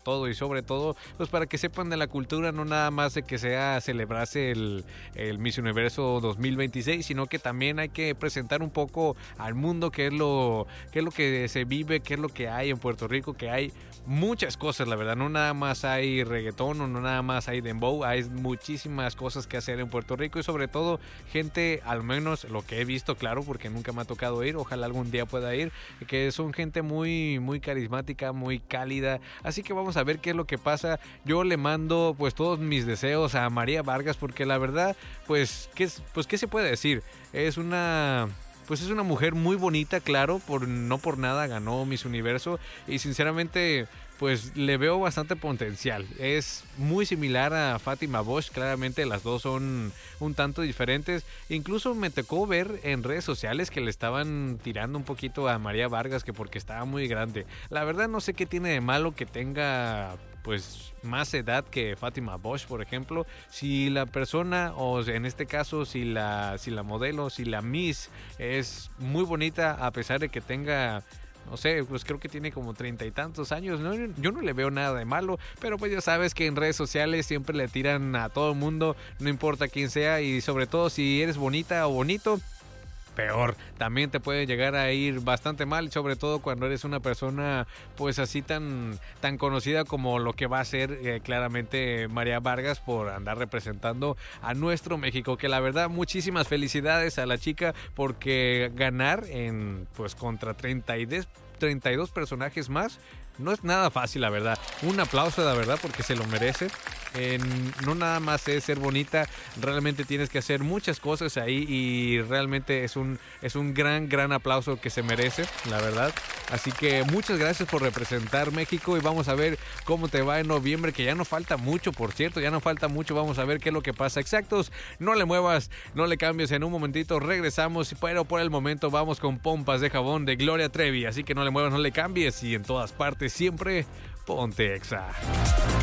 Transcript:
todo y sobre todo pues para que sepan de la cultura, no nada más de que sea celebrarse el Miss Universo 2026, sino que también hay que presentar un poco al mundo qué es lo que se vive, qué es lo que hay en Puerto Rico, que hay muchas cosas, la verdad, no nada más hay reggaetón o no nada más hay dembow, hay muchísimas cosas que hacer en Puerto Rico y sobre todo gente, al menos lo que he visto, claro, porque nunca me ha tocado ir, ojalá algún día pueda ir, que son gente muy, muy carismática, muy cálida, así que vamos a ver qué es lo que pasa. Yo le mando pues todos mis deseos a María Vargas porque la verdad, pues ¿qué se puede decir? Es una mujer muy bonita, claro, no por nada ganó Miss Universo y sinceramente pues le veo bastante potencial. Es muy similar a Fátima Bosch, claramente las dos son un tanto diferentes. Incluso me tocó ver en redes sociales que le estaban tirando un poquito a María Vargas que porque estaba muy grande. La verdad no sé qué tiene de malo que tenga pues más edad que Fátima Bosch, por ejemplo. Si la persona, o en este caso si la modelo, si la Miss es muy bonita a pesar de que tenga, no sé, pues creo que tiene como 30 y tantos años, ¿no? Yo no le veo nada de malo, pero pues ya sabes que en redes sociales siempre le tiran a todo el mundo, no importa quién sea, y sobre todo si eres bonita o bonito, peor, también te puede llegar a ir bastante mal, sobre todo cuando eres una persona pues así tan conocida como lo que va a ser claramente María Vargas por andar representando a nuestro México, que la verdad muchísimas felicidades a la chica porque ganar en pues contra 32 personajes más no es nada fácil, la verdad. Un aplauso, la verdad, porque se lo merece. No nada más es ser bonita, realmente tienes que hacer muchas cosas ahí y realmente es un gran aplauso que se merece, la verdad. Así que muchas gracias por representar México y vamos a ver cómo te va en noviembre, que ya no falta mucho, por cierto, ya no falta mucho. Vamos a ver qué es lo que pasa. Exactos, no le muevas, no le cambies, en un momentito regresamos, pero por el momento vamos con Pompas de Jabón de Gloria Trevi, así que no le muevas, no le cambies y en todas partes siempre ponte Exa.